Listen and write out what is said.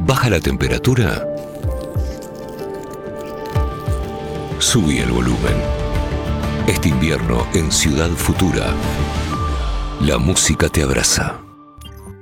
¿Baja la temperatura? Subí el volumen. Este invierno en Ciudad Futura, la música te abraza.